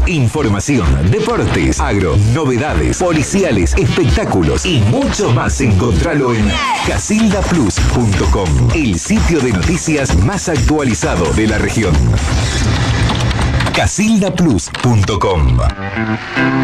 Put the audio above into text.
Información, deportes, agro, novedades, policiales, espectáculos y mucho más. Encontralo en casildaplus.com, el sitio de noticias más actualizado de la región. casildaplus.com